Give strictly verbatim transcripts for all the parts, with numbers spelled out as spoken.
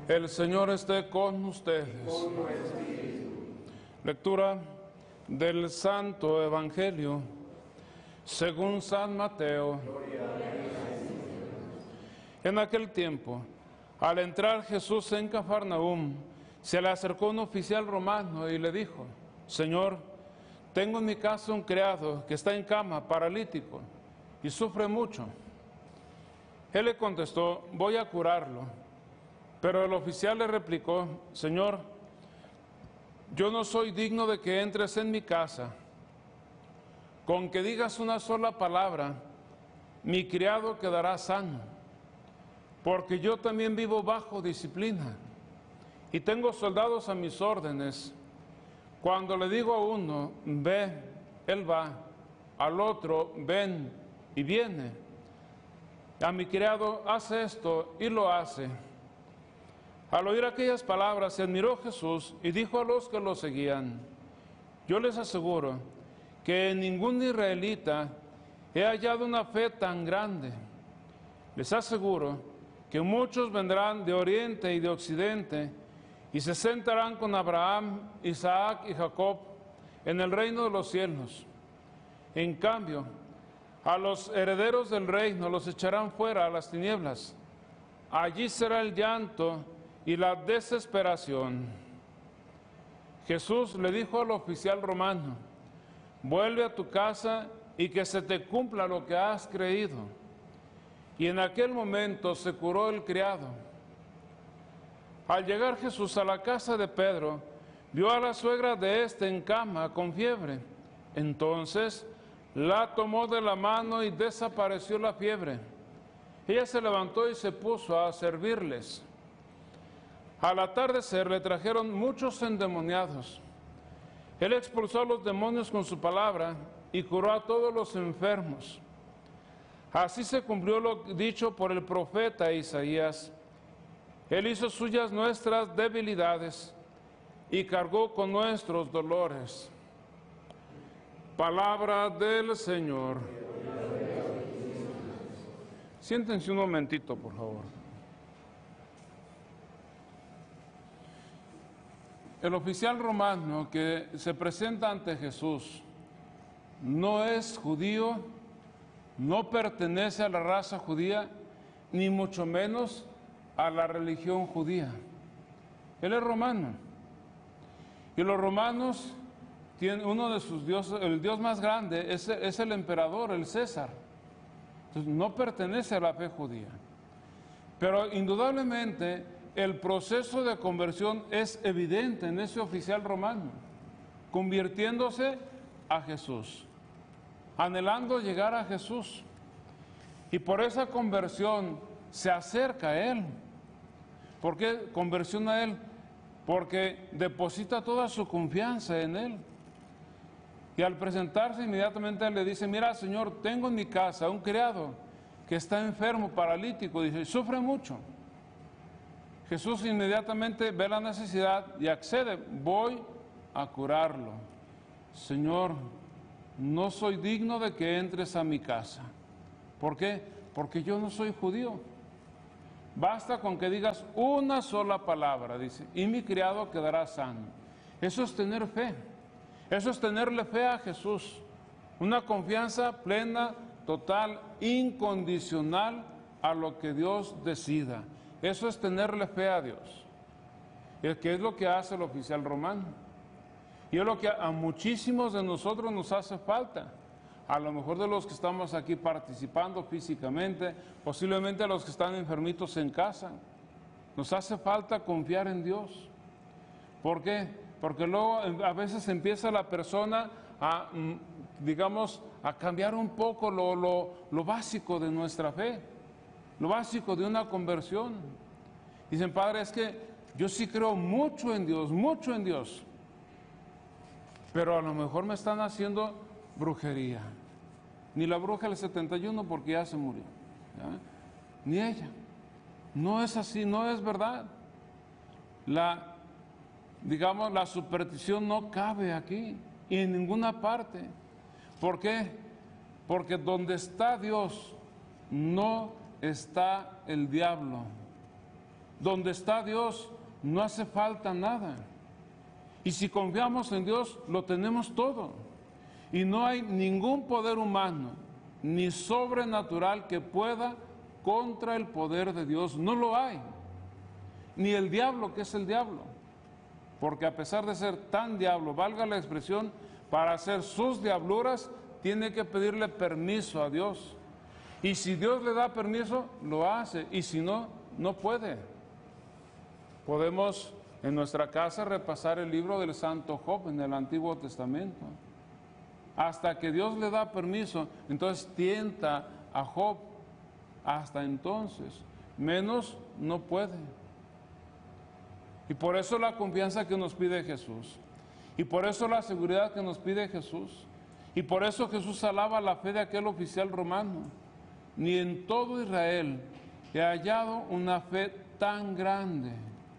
El Señor esté con ustedes. Lectura del Santo Evangelio según San Mateo. En aquel tiempo, al entrar Jesús en Cafarnaúm, se le acercó un oficial romano y le dijo: Señor, tengo en mi casa un criado que está en cama, paralítico, y sufre mucho. Él le contestó: voy a curarlo. Pero el oficial le replicó: Señor, yo no soy digno de que entres en mi casa. Con que digas una sola palabra, mi criado quedará sano, porque yo también vivo bajo disciplina y tengo soldados a mis órdenes. Cuando le digo a uno, ve, él va; al otro, ven, y viene. A mi criado, hace esto, y lo hace. Al oír aquellas palabras, se admiró Jesús y dijo a los que lo seguían: yo les aseguro que en ningún israelita he hallado una fe tan grande. Les aseguro que muchos vendrán de oriente y de occidente y se sentarán con Abraham, Isaac y Jacob en el reino de los cielos. En cambio, a los herederos del reino los echarán fuera a las tinieblas. Allí será el llanto y la desesperación. Jesús le dijo al oficial romano: vuelve a tu casa y que se te cumpla lo que has creído. Y en aquel momento se curó el criado. Al llegar Jesús a la casa de Pedro, vio a la suegra de éste en cama con fiebre. Entonces la tomó de la mano y desapareció la fiebre. Ella se levantó y se puso a servirles. Al atardecer le trajeron muchos endemoniados. Él expulsó a los demonios con su palabra y curó a todos los enfermos. Así se cumplió lo dicho por el profeta Isaías: Él hizo suyas nuestras debilidades y cargó con nuestros dolores. Palabra del Señor. Siéntense un momentito, por favor. El oficial romano que se presenta ante Jesús no es judío, no pertenece a la raza judía, ni mucho menos a la religión judía. Él es romano. Y los romanos tienen uno de sus dioses, el dios más grande es, es el emperador, el César. Entonces no pertenece a la fe judía. Pero indudablemente el proceso de conversión es evidente en ese oficial romano, convirtiéndose a Jesús, anhelando llegar a Jesús. Y por esa conversión se acerca a Él. ¿Por qué conversión a Él? Porque deposita toda su confianza en Él. Y al presentarse inmediatamente le dice: mira, Señor, tengo en mi casa un criado que está enfermo, paralítico, dice, sufre mucho. Jesús inmediatamente ve la necesidad y accede: voy a curarlo. Señor, no soy digno de que entres a mi casa. ¿Por qué? Porque yo no soy judío. Basta con que digas una sola palabra, dice, y mi criado quedará sano. Eso es tener fe. Eso es tenerle fe a Jesús. Una confianza plena, total, incondicional a lo que Dios decida. Eso es tenerle fe a Dios. Es que es lo que hace el oficial romano. Y es lo que a muchísimos de nosotros nos hace falta. A lo mejor de los que estamos aquí participando físicamente, posiblemente a los que están enfermitos en casa. Nos hace falta confiar en Dios. ¿Por qué? Porque luego a veces empieza la persona a, digamos, a cambiar un poco lo, lo, lo básico de nuestra fe, lo básico de una conversión. Dicen: Padre, es que yo sí creo mucho en Dios, mucho en Dios, pero a lo mejor me están haciendo brujería. Ni la bruja del setenta y uno, porque ya se murió, ¿ya? Ni ella. No es así, no es verdad. La, digamos, la superstición no cabe aquí y en ninguna parte. ¿Por qué? Porque donde está Dios no está el diablo. Donde está Dios, no hace falta nada. Y si confiamos en Dios, lo tenemos todo. Y no hay ningún poder humano, ni sobrenatural que pueda contra el poder de Dios. No lo hay. Ni el diablo, que es el diablo. Porque a pesar de ser tan diablo, valga la expresión, para hacer sus diabluras, tiene que pedirle permiso a Dios. Y si Dios le da permiso, lo hace. Y si no, no puede. Podemos en nuestra casa repasar el libro del Santo Job en el Antiguo Testamento. Hasta que Dios le da permiso, entonces tienta a Job. Hasta entonces, menos no puede. Y por eso la confianza que nos pide Jesús. Y por eso la seguridad que nos pide Jesús. Y por eso Jesús alaba la fe de aquel oficial romano. Ni en todo Israel he hallado una fe tan grande.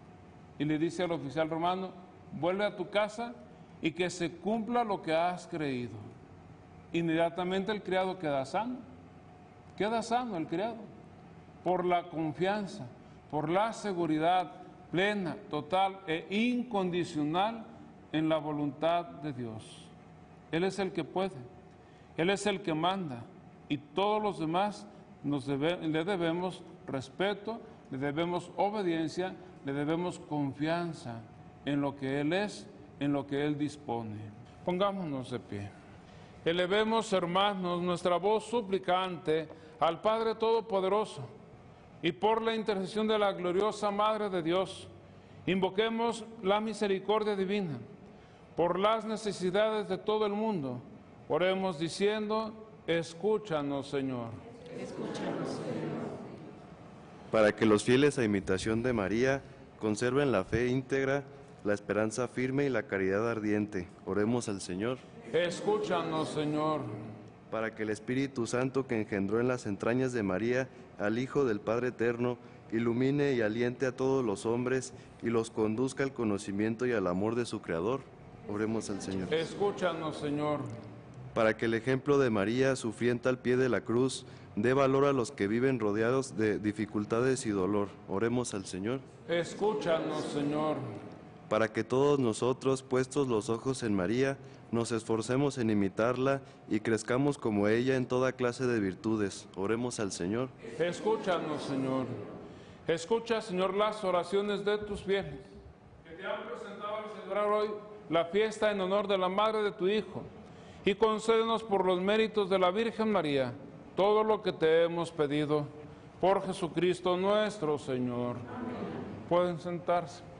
Y le dice al oficial romano, vuelve a tu casa y que se cumpla lo que has creído. Inmediatamente el criado queda sano. Queda sano el criado. Por la confianza, por la seguridad plena, total e incondicional en la voluntad de Dios. Él es el que puede, Él es el que manda, y todos los demás nos debe, le debemos respeto, le debemos obediencia, le debemos confianza en lo que Él es, en lo que Él dispone. Pongámonos de pie. Elevemos, hermanos, nuestra voz suplicante al Padre Todopoderoso, y por la intercesión de la gloriosa Madre de Dios, invoquemos la misericordia divina. Por las necesidades de todo el mundo, oremos diciendo, escúchanos, Señor. Escúchanos, Señor. Para que los fieles a imitación de María conserven la fe íntegra, la esperanza firme y la caridad ardiente, oremos al Señor. Escúchanos, Señor. Para que el Espíritu Santo que engendró en las entrañas de María al Hijo del Padre Eterno, ilumine y aliente a todos los hombres y los conduzca al conocimiento y al amor de su Creador, oremos al Señor. Escúchanos, Señor. Para que el ejemplo de María, sufriente al pie de la cruz, dé valor a los que viven rodeados de dificultades y dolor, oremos al Señor. Escúchanos, Señor. Para que todos nosotros, puestos los ojos en María, nos esforcemos en imitarla y crezcamos como ella en toda clase de virtudes, oremos al Señor. Escúchanos, Señor. Escucha, Señor, las oraciones de tus fieles, que te han presentado al celebrar hoy la fiesta en honor de la Madre de tu Hijo, y concédenos por los méritos de la Virgen María todo lo que te hemos pedido, por Jesucristo nuestro Señor. Amén. Pueden sentarse.